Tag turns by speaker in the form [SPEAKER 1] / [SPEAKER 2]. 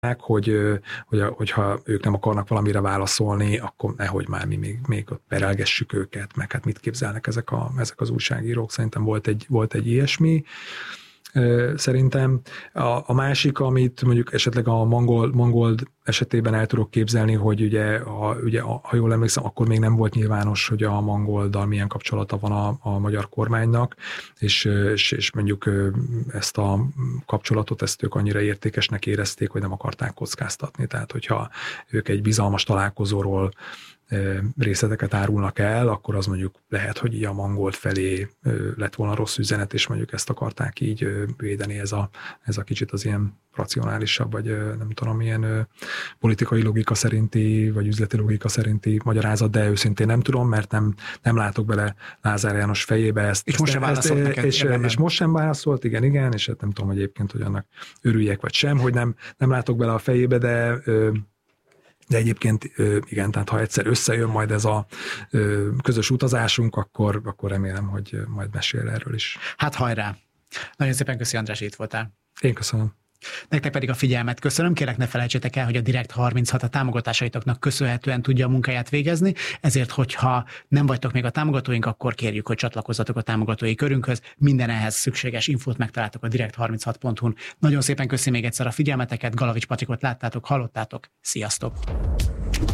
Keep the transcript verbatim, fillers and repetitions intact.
[SPEAKER 1] hogy, hogy hogyha ők nem akarnak valamire válaszolni, akkor nehogy már mi még, még ott perelgessük őket, meg hát mit képzelnek ezek, a, ezek az újságírók. Szerintem volt egy, volt egy ilyesmi. Szerintem a, a másik, amit mondjuk esetleg a Mangold, Mangold esetében el tudok képzelni, hogy ugye, a, ugye a, ha jól emlékszem, akkor még nem volt nyilvános, hogy a Mangolddal milyen kapcsolata van a, a magyar kormánynak, és, és, és mondjuk ezt a kapcsolatot, ezt ők annyira értékesnek érezték, hogy nem akarták kockáztatni. Tehát, hogyha ők egy bizalmas találkozóról részleteket árulnak el, akkor az mondjuk lehet, hogy így a Mangold felé lett volna rossz üzenet, és mondjuk ezt akarták így védeni, ez a, ez a kicsit az ilyen racionálisabb, vagy nem tudom, ilyen politikai logika szerinti, vagy üzleti logika szerinti magyarázat, de őszintén nem tudom, mert nem, nem látok bele Lázár János fejébe ezt.
[SPEAKER 2] És most sem válaszolt neked.
[SPEAKER 1] És, és most sem válaszolt, igen, igen, és hát nem tudom egyébként, hogy annak örüljek, vagy sem, hogy nem, nem látok bele a fejébe, de De egyébként igen, tehát ha egyszer összejön majd ez a közös utazásunk, akkor, akkor remélem, hogy majd mesél erről is.
[SPEAKER 2] Hát hajrá! Nagyon szépen köszi, András, itt voltál.
[SPEAKER 1] Én köszönöm.
[SPEAKER 2] Nektek pedig a figyelmet köszönöm. Kérlek, ne felejtsétek el, hogy a Direkt harminchat a támogatásaitoknak köszönhetően tudja a munkáját végezni, ezért, hogyha nem vagytok még a támogatóink, akkor kérjük, hogy csatlakozzatok a támogatói körünkhöz. Minden ehhez szükséges infót megtaláltok a direkt harminchat pont hu-n. Nagyon szépen köszi még egyszer a figyelmeteket, Galavics Patrikot láttátok, hallottátok. Sziasztok!